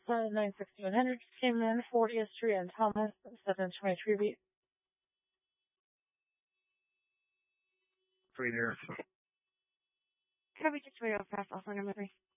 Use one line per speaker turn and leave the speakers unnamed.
961 Hendricks came in 40th Street and Thomas 723 beat.
Free there.
Kirby just radio fast, also number 3.